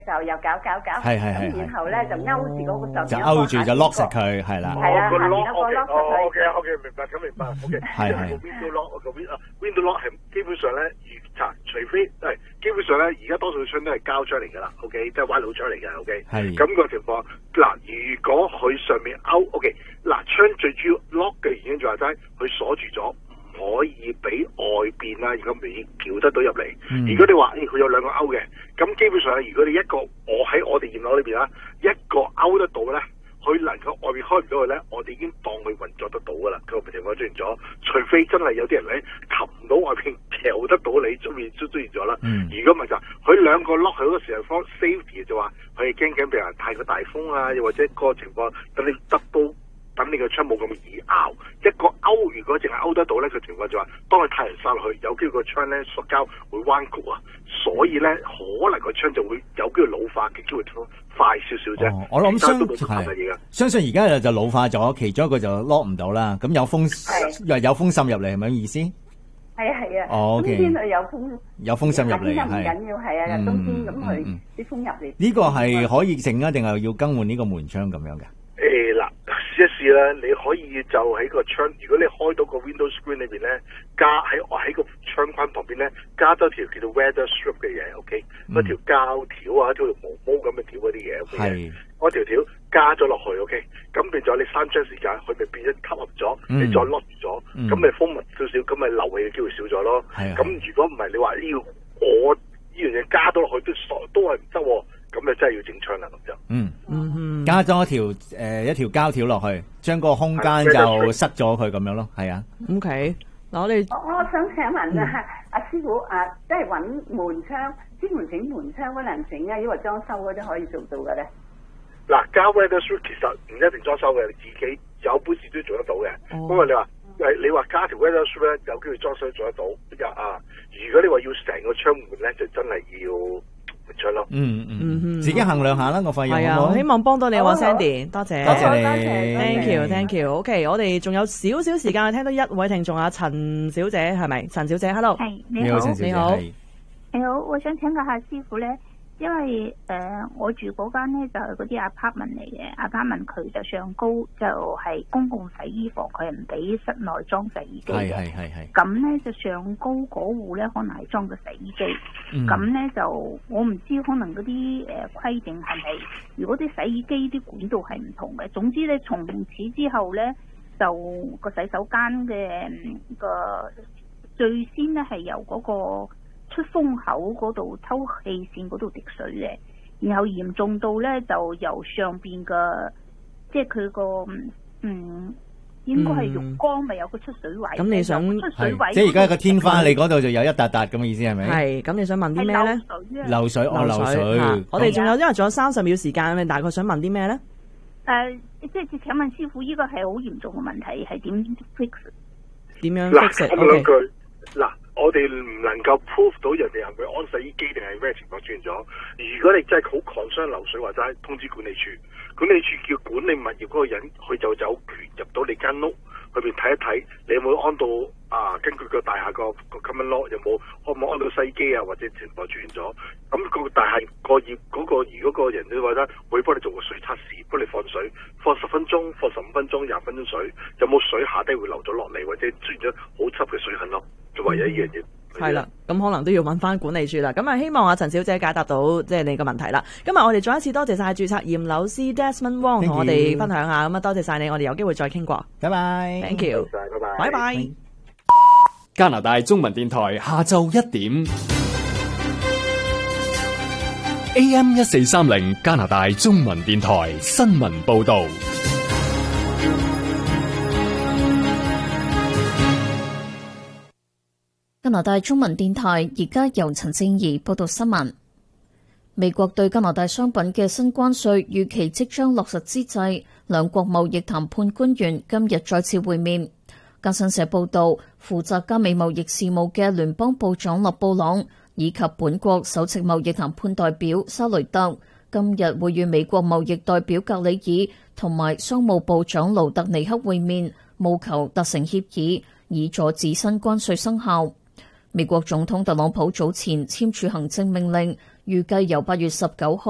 就又搞， 係咁然後咧就勾住嗰個就勾住就 lock 實佢，係啦。 係啦， 個下面 lock 嗰個 lock 實佢。 OK，明白，OK。 係個 window lock 個 window lock 係基本上咧，除非係基本上咧，而家多數窗都係膠窗嚟㗎啦。OK，即係歪路窗嚟㗎。OK， 係咁個情況嗱，如果佢上面勾 OK，嗱窗最主要 lock 嘅原因就係齋佢鎖住咗。可以俾外邊啦，如果未撬得到入嚟。如果你話佢有兩個勾嘅，咁基本上如果你一個喺我哋驗樓裏邊啦，一個勾得到咧，佢能夠外邊開唔到佢咧，我哋已經當佢運作得到噶啦。個情況出現咗，除非真係有啲人咧擒唔到外邊撬得到你，出現咗啦。如果唔係就佢兩個 lock 佢嗰個時候方 safety 就話佢係驚緊俾人太過大風啊，又或者個情況等你得到。等你個窗冇咁易拗，一個勾如果淨係勾得到咧，個情況就話，當佢太陽曬落去，有機會個窗咧塑膠會彎曲啊，所以咧可能個窗就會有機會老化嘅機會快少少啫。 我諗相信而家就老化咗，其中一個就 lock 唔到啦。咁有風滲入嚟係咪咁意思？ 係啊。 冬天佢有風滲入嚟， 係唔緊要，係啊。冬天咁佢啲風入嚟。 呢個係可以整啊，定係要更換呢個門窗咁樣嘅？ 嗱，試一試啦，你可以就喺個窗，如果你開到個 window screen 裏邊咧，加喺個窗框旁邊咧，加多條叫做 weather strip 嘅嘢 ，OK，嗰條膠條啊，條毛毛咁嘅條嗰啲嘢，OK，嗰條條加咗落去 ，OK，咁變咗你閂窗時間，佢咪變咗吸入咗，你再 lock 住咗，咁咪封密少少，咁咪漏氣嘅機會少咗咯。咁如果唔係你話呢我呢樣嘢加到落去都係唔得喎。咁你真係要整窗啦，咁就加咗一條膠條落去，將個空間就塞咗佢咁樣咯，係啊。 OK，嗱我想請問阿師傅即係揾門窗，專門整門窗嗰能整啊，抑或裝修嗰啲可以做到嘅咧？ 嗱，加 weather strip 其實唔一定裝修嘅，你自己有本事都做得到嘅。不過你話加條 weather strip 咧，有機會裝修做得到。如果你話要成個窗門咧，就真係要。 自己衡量下啦，我費用係啊， 希望幫到你喎 Sandy， 多謝你 ，thank you。OK， 我哋仲有少少時間聽到一位聽眾陳小姐係咪？陳小姐 ，hello， 係你好， 你好，我想請教下師傅咧，因為我住嗰間咧就係嗰啲 apartment 嚟嘅 ，apartment 佢就上高就係公共洗衣房，佢係唔俾室內裝洗衣機嘅。係。咁咧就上高嗰戶咧，可能係裝個洗衣機。咁咧就我唔知可能嗰啲規定係咪，如果啲洗衣機啲管道係唔同嘅。總之咧，從此之後咧，就個洗手間嘅個最先咧係由嗰個出風口嗰度抽氣扇嗰度滴水嘅，然後嚴重到咧就由上邊嘅，即係佢個應該係浴缸咪有個出水位。咁你想出水位， 即係而家個天花你嗰度就有一笪笪咁嘅意思係咪？ 係，咁你想問啲咩咧？ 漏水。 我哋因為仲有30秒時間，你大概想問啲咩咧？ 即係請問師傅，呢個係好嚴重嘅問題，係點 fix？ 點樣 fix？ 講兩句嗱。我哋唔能夠 prove 到人哋係咪安洗衣機定係咩情況出現咗。如果你真係好 concern 漏水，或者通知管理處，管理處叫管理物業嗰個人，佢就有權入到你間屋裏邊睇一睇，你有冇安到根據個大廈個 common law 有冇可唔可以安到洗衣機啊，或者情況出現咗。咁個大廈個業嗰個如果個人都話咧，會幫你做個水測試，幫你放水，放10分鐘，放15分鐘、20分鐘水，有冇水下低會流咗落嚟，或者出現咗好濕嘅水痕咯。就唯一一樣嘢。 係啦，咁可能都要揾翻管理處啦。咁希望陳小姐解答到即係你個問題啦。今日我哋再一次多謝晒註冊驗樓師 Desmond Wong 同我哋分享下。咁多謝晒你，我哋有機會再傾過。 拜拜 ，Thank you，拜拜。 加拿大中文電台下晝1點 AM 1430加拿大中文電台新聞報道。 加拿大中文電台而家由陳正儀報道新聞。美國對加拿大商品嘅新關稅預期即將落實之際，兩國貿易談判官員今日再次會面。加新社報道，負責加美貿易事務嘅聯邦部長勒布朗以及本國首席貿易談判代表沙雷特今日會與美國貿易代表格里爾同埋商務部長盧特尼克會面，務求達成協議，以阻止新關稅生效。美國總統特朗普早前簽署行政命令，預計由8月19號